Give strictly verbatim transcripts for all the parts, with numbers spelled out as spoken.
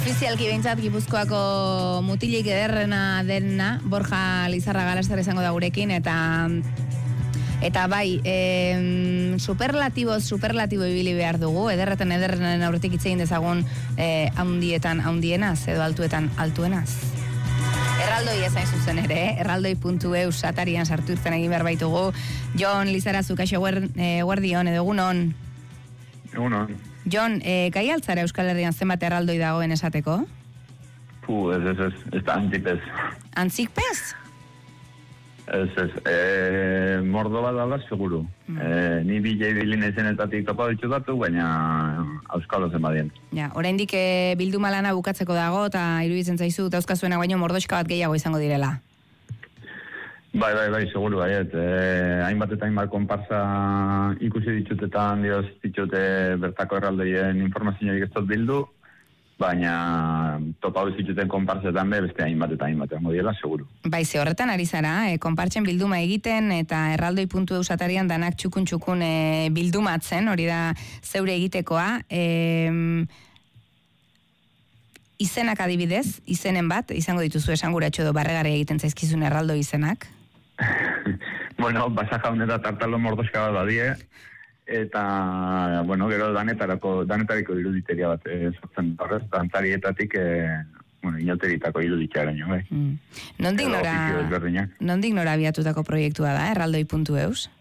Ofizialki behintzat Gipuzkoako mutilik ederrena dena, Borja Lizarra Galastar izango da gurekin, eta eta bai, e, superlatiboz, superlatibo ibili behar dugu, ederretan ederrenen aurretik hitz egin dezagun e, haundietan haundienaz, edo altuetan altuenaz. Erraldoi ezain zuzen ere, eh? erraldoi puntu e u satarian sartu irten egin behar baitugu. Jon Lizarra, zukaixo guardion, edo egunon. Egunon. Jon, e, gai altzara Euskal Herrian zenbat erraldoi dagoen esateko? Pu, ez, ez, ez, ez da antipez. Antzikpez? Ez, ez, e, mordo bat dala, seguru. Mm. E, ni bile bilin ezenetatik topa ditu datu, baina auskalo zen badien. Ja, oraindik e, bilduma lana bukatzeko dago, eta iruditzen zaizu, eta euskazuena baino mordoxka bat gehiago izango direla. Bai, bai, bai, seguru, baiet. Eh, hainbat eta hainbat konparsa ikusi ditutetan, dioz ditute bertako erraldoien informazioik ez dut bildu, baina topa hau zituten konparsetan be, beste hainbat eta hainbat erango diela, seguru. Bai, ze horretan ari zara, e, konpartsen bilduma egiten, eta erraldoi puntu e u satarian danak txukun-txukun e, bildumatzen, hori da zeure egitekoa. E, izenak adibidez, izenen bat, izango dituzu esanguratxo edo barregarri egiten zaizkizun erraldoi izenak? Bueno, Basaja honeta tartalo mordoska bat badie, eta, bueno, gero danetarako, danetariko iruditeria bat e, sortzen horrez, dantzarietatik, e, bueno, inoteritako iruditxaren jo, bai. Mm. Nondik nora, nondik nora abiatutako proiektua da, erraldoi puntu e us?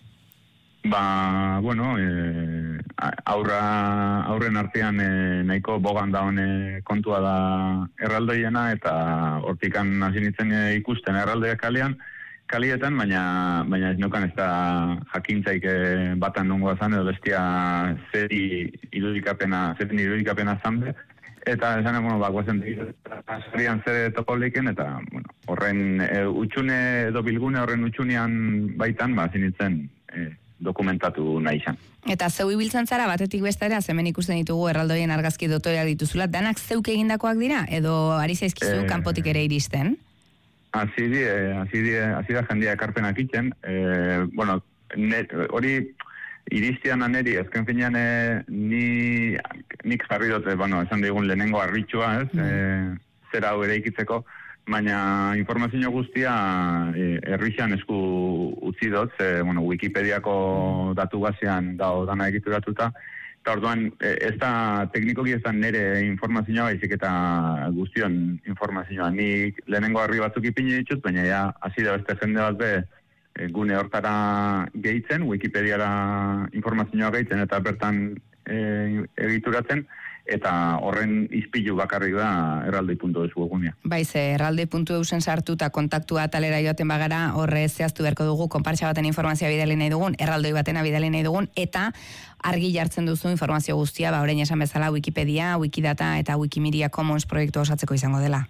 Ba, bueno, e, aurra, aurren artean e, nahiko bogan da hone kontua da erraldoiena, eta hortikan hasi nintzen e, ikusten erraldoiak kalean, kalietan, baina baina ez nokan ez da jakintzaik batan nongoa zan, edo bestia zeri irudikapena, zerin irudikapena zanbe, eta esan, bueno, ba, guazen zerian zere topoliken, eta, bueno, horren e, utxune edo bilgune horren utxunean baitan, ba, zinitzen e, dokumentatu nahi izan. Eta zeu ibiltzen zara batetik bestera, hemen ikusten ditugu erraldoien argazki dotoreak dituzula, danak zeuk egindakoak dira, edo ari zaizkizu e... kanpotik ere iristen? Asi di, asi di, asi da jendia ekarpenak iten. Eh, bueno, hori iristian aneri, ezken finean e, ni, nik jarri dute, bueno, esan digun lehenengo arritxua, ez, mm. e, zera hau ere ikitzeko, baina informazio guztia e, errixan esku utzi dut, ze, bueno, Wikipediako datu gazean dao dana egituratuta, eta orduan, ez da teknikoki ez da nire informazioa, baizik eta guztion informazioa. Nik lehenengo harri batzuk ipini ditut, baina ja, hasi da beste jende bat be, gune hortara gehitzen, Wikipediara informazioa gehitzen, eta bertan e, egituratzen, eta horren izpilu bakarrik da erraldoi puntu e u egunea. Baiz, erraldoi puntu e usen sartu eta kontaktua talera joaten bagara, horre zehaztu beharko dugu, konpartsa baten informazioa bidali nahi dugun, erraldoi batena bidali nahi dugun, eta argi jartzen duzu informazio guztia, ba, orain esan bezala Wikipedia, Wikidata eta Wikimedia Commons proiektu osatzeko izango dela.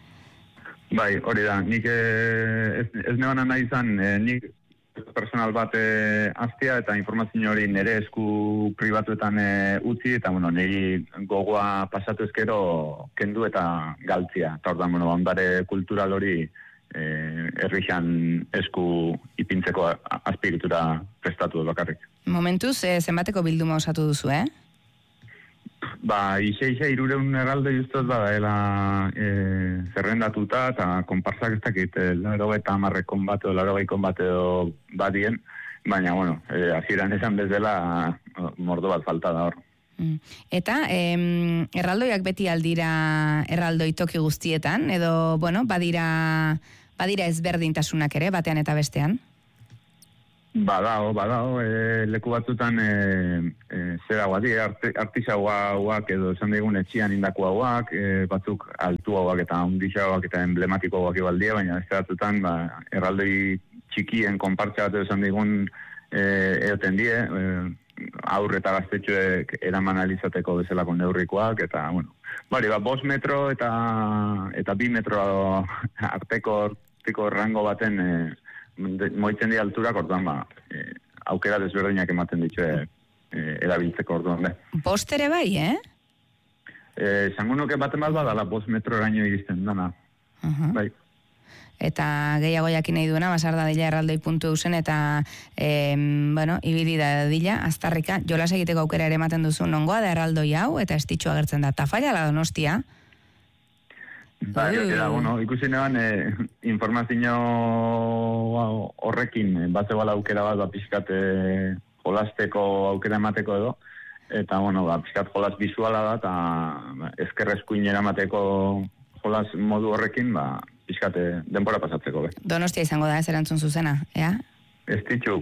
Bai, hori da, nik eh, ez, ez nebana nahi izan, eh, nik personal bat e, aztea, eta informazio hori nire esku pribatuetan e, utzi, eta bueno, niri gogoa pasatu ezkero kendu eta galtzia. Eta ordan, bueno, ondare kultural hori e, errixan esku ipintzeko azpiritura prestatu bakarrik. Momentuz, e, zenbateko bilduma osatu duzu, eh? Ba, ise, ise, irureun erraldo justot badaela e, zerrendatuta, eta konparsak ez dakit, laro eta amarre konbate, laro gai konbate badien, baina, bueno, e, hasieran esan bezala mordo bat falta da hor. Mm. Eta, em, erraldoiak beti aldira erraldoi toki guztietan, edo, bueno, badira, badira ezberdintasunak ere, batean eta bestean? Badao, badao, e, leku batzutan e, e, zera guati, art, artisaua hauak edo esan digun etxian indako hauak, e, batzuk altu hauak eta ondisa hauak eta emblematiko hauak ibaldia, baina ez batzutan ba, erraldoi txikien konpartza bat esan digun e, eoten die, e, aurre eta gaztetxoek eraman alizateko bezalako neurrikoak, eta, bueno, bari, ba, bost metro eta, eta bi metro arteko, arteko rango baten e, moitzen di alturak orduan ba, e, aukera desberdinak ematen ditu e, erabiltzeko orduan be. Bost ere bai, eh? Zango nuke baten bat badala, bost metro eraino iristen dana. Uh-huh. Bai. eta gehiago jakin nahi duena, basarda dila erraldoi puntu eusen, eta, e, bueno, ibili da dila, aztarrika, jolas egiteko aukera ere ematen duzu, nongoa da erraldoi hau, eta estitxu agertzen da, tafalla la Donostia? Ba, uh. bueno, ikusi neban, eh, informazio horrekin, bat zebala aukera bat, ba, pixkat eh, jolasteko aukera emateko edo, eta, bueno, ba, pixkat jolas bizuala da, eta ezkerrezkuin eramateko jolas modu horrekin, ba, pixkat denbora pasatzeko, be. Donostia izango da, ez erantzun zuzena, ea? Estitxu,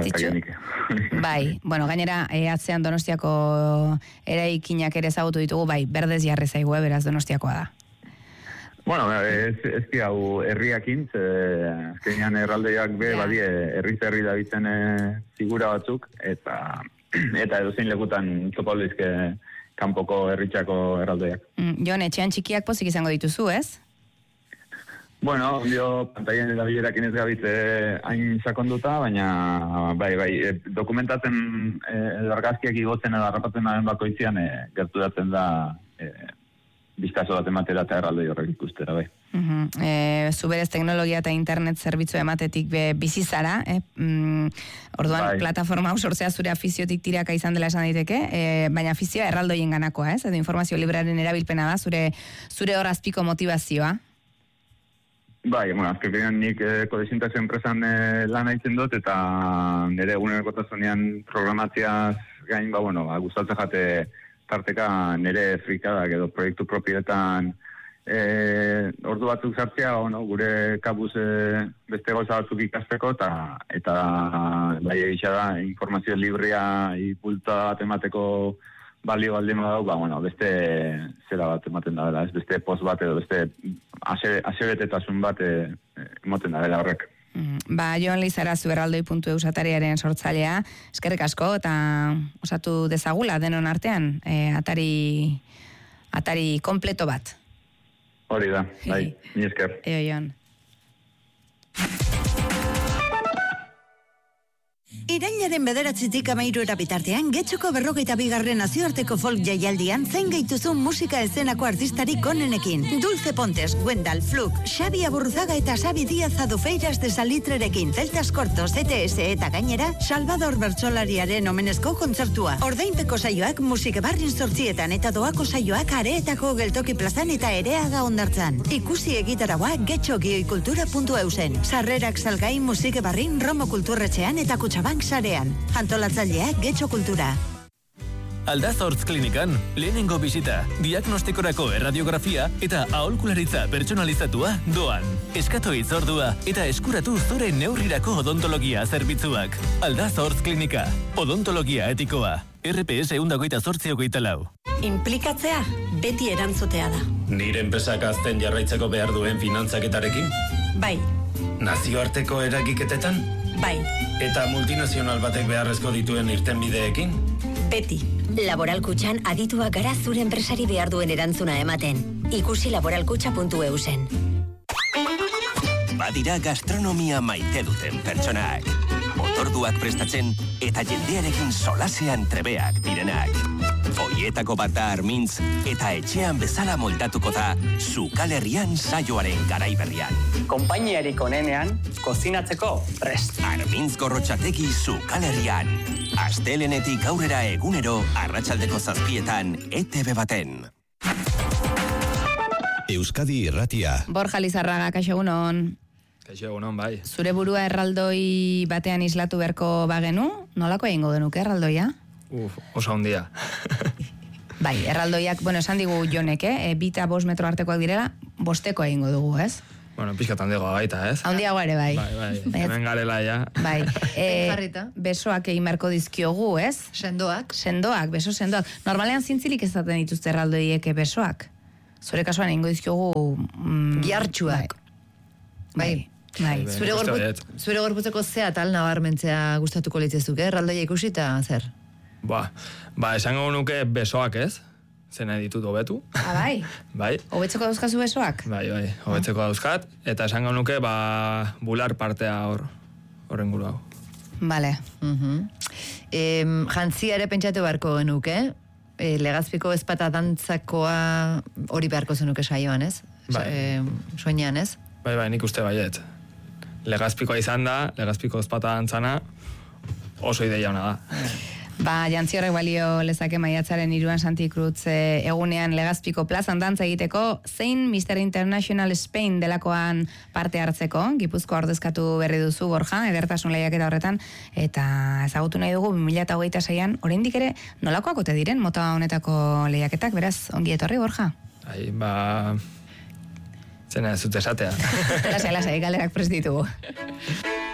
ba, bai, bueno, gainera, e, atzean Donostiako eraikinak ere ezagutu ditugu, bai, berdez jarri zaigu, beraz Donostiakoa da. Bueno, ez, ez di hau herriakin, azkenean erraldoiak be, yeah. badie, herriz herri da bitzen figura batzuk, eta eta edozein lekutan topo lizke kanpoko herritxako erraldoiak. Mm, Jon, etxean txikiak pozik izango dituzu, ez? Bueno, jo pantailan erabilerakin ez gabitze hain sakonduta, baina bai, bai, e, dokumentatzen e, argazkiak igotzen edo harrapatzen daben bakoitzean e, gertu datzen da e, biztazo bat ematera eta erraldoi horrek ikustera, bai. Uh-huh. E, zuberez teknologia eta internet zerbitzu ematetik be, bizizara, eh? mm, orduan bai. Plataforma hau sortzea zure afiziotik tiraka izan dela esan daiteke, e, baina afizioa erraldoien ganakoa, ez? Edo informazio librearen erabilpena da, zure, zure hor azpiko motivazioa. Bai, bueno, azkenean nik eh, kodesintaxio enpresan eh, lan haitzen dut, eta nire egunerokotasunean programatziaz gain, ba, bueno, ba, gustatzen jate tarteka nire frikadak edo proiektu propietan e, ordu batzuk sartzea, bueno, gure kabuz e, beste gauza batzuk ikasteko, eta eta bai egisa da informazio librea ipulta bat emateko balio baldin badau, ba, bueno, beste zera bat ematen da dela, ez beste post bat edo beste asebetetasun bat e, ematen da dela horrek. Ba, Jon Lizarazu erraldoi puntu eus atariaren sortzailea, eskerrik asko eta osatu dezagula denon artean, e, atari atari kompleto bat. Hori da, bai, ni esker. Eo, Jon. Irailaren bederatzitik amairura bitartean, Getxoko berrogeita bigarren nazioarteko folk jaialdian zein gaituzun musika eszenako artistarik onenekin. Dulce Pontes, Wendal, Fluk, Xabi Aburruzaga eta Xabi Díaz Adufeiras de Salitrerekin, Celtas Cortos, E T S eta gainera, Salvador Bertsolariaren omenezko kontzertua. Ordainpeko saioak musike barrin sortzietan eta doako saioak areetako geltoki plazan eta ereaga ondartzan. Ikusi egitaragoa getxo gioikultura puntu eusen. Sarrerak salgai musike barrin Romo Kulturretxean eta Kutxabank sarean. Antolatzailea Getxo Kultura. Aldazortz klinikan, lehenengo bisita, diagnostikorako erradiografia eta aholkularitza pertsonalizatua doan. Eskatu hitzordua eta eskuratu zure neurrirako odontologia zerbitzuak. Aldazortz klinika, odontologia etikoa. R P S ehun eta hogeita zortzi hogeita lau. Inplikatzea beti erantzutea da. Nire enpresak azten jarraitzeko behar duen finantzaketarekin? Bai. Nazioarteko eragiketetan? Bai. Eta multinazional batek beharrezko dituen irtenbideekin? Beti. Laboral Kutxan adituak gara zure enpresari behar duen erantzuna ematen. Ikusi laboralkutxa puntu eusen. Badira gastronomia maite duten pertsonak. Otorduak prestatzen eta jendearekin solasean trebeak direnak. Oietako bat da Armintz eta etxean bezala moldatuko da Zukal Herrian saioaren garaiberrian. Konpainiarik onenean, kozinatzeko prest. Armintz Gorrotxategi Zukal Herrian. Astelenetik aurrera egunero arratsaldeko zazpietan E T V baten. Euskadi Irratia. Borja Lizarraga, kaixo egunon. Kaixo egunon, bai. Zure burua erraldoi batean islatu beharko bagenu, nolako egingo genuke erraldoia? Uf, oso handia. Bai, erraldoiak, bueno, esan digu Jonek, eh? Bita bost metro artekoak direla, bosteko egingo dugu, ez? Bueno, pixkat handiagoa baita, ez? Handiagoa ere, bai. Bai, bai, hemen garela, ja. Bai, e, besoak egin beharko dizkiogu, ez? Sendoak. Sendoak, beso sendoak. Normalean zintzilik ezaten dituzte erraldoiek besoak. Zure kasuan egingo dizkiogu... Mm, giartxuak. Bai. Bai. Bai. Zure, gorput, zure gorputzeko zea tal nabarmentzea gustatuko litzezuk, eh? Erraldoia ikusi eta zer? Ba, ba, esango nuke besoak, ez? Zena ditut hobetu. Ah, bai? Bai. Hobetzeko dauzkazu besoak? Bai, bai, hobetzeko dauzkat. Eta esango nuke, ba, bular partea hor, horren guru hau. Bale. Uh-huh. E, jantzia ere pentsatu beharko genuke, e, legazpiko ezpata dantzakoa hori beharko zenuke saioan, ez? Bai. E, soinean, ez? Bai, bai, nik uste baiet. Legazpikoa izan da, Legazpiko ezpata dantzana, oso ideia hona da. Ba, jantzi horrek balio lezake maiatzaren iruan Santi Cruz eh, egunean Legazpiko plazan dantza egiteko, zein mister International Spain delakoan parte hartzeko, Gipuzkoa ordezkatu berri duzu Borja, edertasun lehiaketa horretan, eta ezagutu nahi dugu bi mila hogeita seian, oraindik ere nolakoak ote diren mota honetako lehiaketak, beraz, ongi etorri Borja. Ai, ba... Zena ez dut esatea. Lasai, lasai, galerak prest ditugu.